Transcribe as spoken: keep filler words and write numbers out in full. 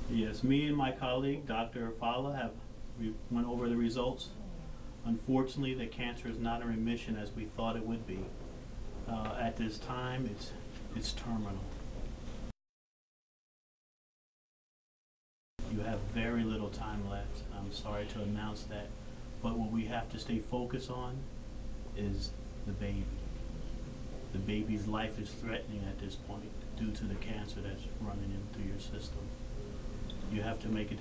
Yes, me and my colleague, Doctor Fala, have we went over the results. Unfortunately, the cancer is not in remission as we thought it would be. Uh, at this time, it's it's terminal. You have very little time left. I'm sorry to announce that, but what we have to stay focused on is the baby. The baby's life is threatening at this point due to the cancer that's running in through your system. You have to make a